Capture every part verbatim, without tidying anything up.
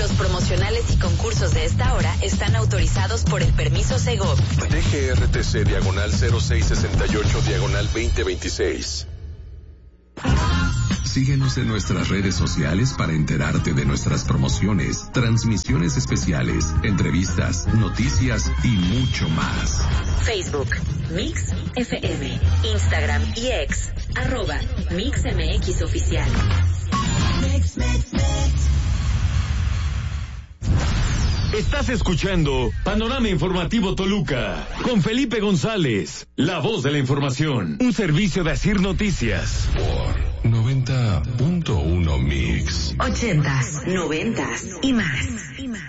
Los promocionales y concursos de esta hora están autorizados por el permiso Segov. D G R T C diagonal cero seis sesenta y ocho diagonal veinte veintiséis. Síguenos en nuestras redes sociales para enterarte de nuestras promociones, transmisiones especiales, entrevistas, noticias y mucho más. Facebook, Mix F M, Instagram y X, arroba Mix M X Oficial. Mix, mix, mix. Estás escuchando Panorama Informativo Toluca con Felipe González, la voz de la información, un servicio de Asir Noticias. Por noventa punto uno Mix. Ochentas, noventas y más. Y más.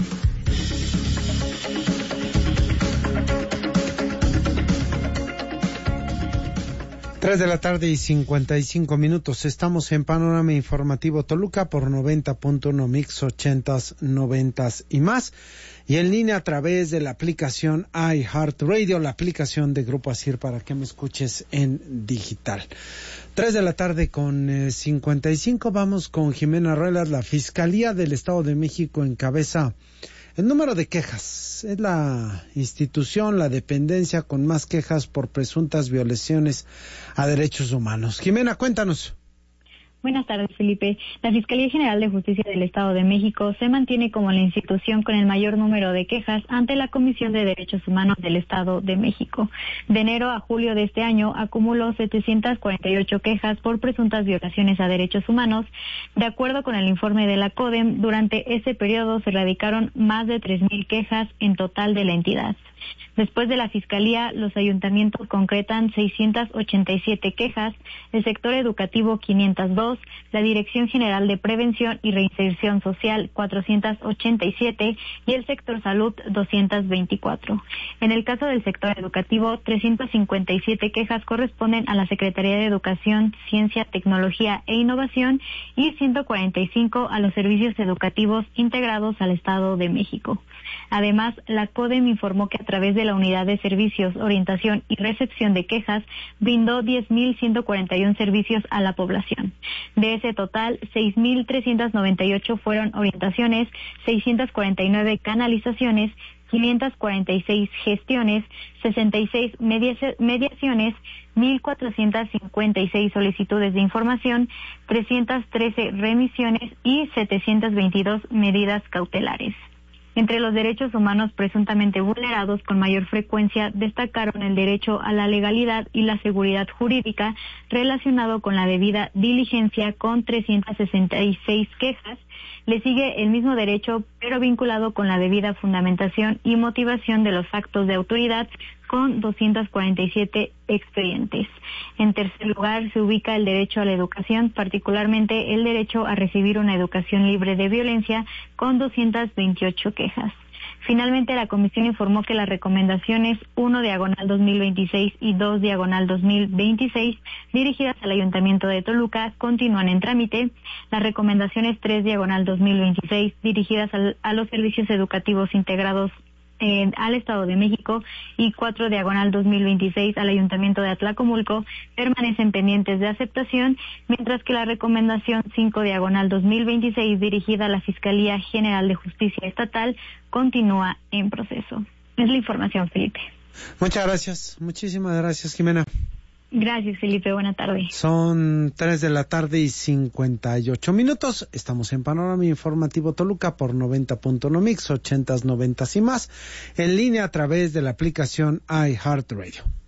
Tres de la tarde y cincuenta y cinco minutos. Estamos en Panorama Informativo Toluca por noventa punto uno Mix, ochentas, noventas y más. Y en línea a través de la aplicación iHeartRadio, la aplicación de Grupo Asir para que me escuches en digital. Tres de la tarde con eh, cincuenta y cinco. Vamos con Jimena Ruelas. La Fiscalía del Estado de México encabeza el número de quejas. Es la institución, la dependencia con más quejas por presuntas violaciones a derechos humanos. Jimena, cuéntanos. Buenas tardes, Felipe. La Fiscalía General de Justicia del Estado de México se mantiene como la institución con el mayor número de quejas ante la Comisión de Derechos Humanos del Estado de México. De enero a julio de este año acumuló setecientas cuarenta y ocho quejas por presuntas violaciones a derechos humanos. De acuerdo con el informe de la CODEM, durante ese periodo se radicaron más de tres mil quejas en total de la entidad. Después de la Fiscalía, los ayuntamientos concretan seiscientas ochenta y siete quejas, el sector educativo quinientas dos, la Dirección General de Prevención y Reinserción Social cuatrocientas ochenta y siete y el sector salud doscientas veinticuatro. En el caso del sector educativo, trescientas cincuenta y siete quejas corresponden a la Secretaría de Educación, Ciencia, Tecnología e Innovación y ciento cuarenta y cinco a los servicios educativos integrados al Estado de México. Además, la CODEM informó que a través de la Unidad de Servicios, Orientación y Recepción de Quejas, brindó diez mil ciento cuarenta y uno servicios a la población. De ese total, seis mil trescientas noventa y ocho fueron orientaciones, seiscientas cuarenta y nueve canalizaciones, quinientas cuarenta y seis gestiones, sesenta y seis mediaci- mediaciones, mil cuatrocientas cincuenta y seis solicitudes de información, trescientas trece remisiones y setecientas veintidós medidas cautelares. Entre los derechos humanos presuntamente vulnerados con mayor frecuencia destacaron el derecho a la legalidad y la seguridad jurídica relacionado con la debida diligencia con trescientas sesenta y seis quejas. Le sigue el mismo derecho pero vinculado con la debida fundamentación y motivación de los actos de autoridad con doscientos cuarenta y siete expedientes. En tercer lugar se ubica el derecho a la educación, particularmente el derecho a recibir una educación libre de violencia con doscientas veintiocho quejas. Finalmente, la comisión informó que las recomendaciones uno diagonal dos mil veintiséis y dos diagonal dos mil veintiséis dirigidas al Ayuntamiento de Toluca continúan en trámite. Las recomendaciones tres diagonal dos mil veintiséis dirigidas al, a los servicios educativos integrados Eh, al Estado de México y cuatro diagonal dos mil veintiséis al Ayuntamiento de Atlacomulco permanecen pendientes de aceptación, mientras que la recomendación cinco diagonal dos mil veintiséis dirigida a la Fiscalía General de Justicia Estatal continúa en proceso. Es la información, Felipe. Muchas gracias, muchísimas gracias, Jimena. Gracias, Felipe. Buena tarde. Son tres de la tarde y cincuenta y ocho minutos. Estamos en Panorama Informativo Toluca por noventa punto uno Mix, ochentas, noventas y más. En línea a través de la aplicación iHeartRadio.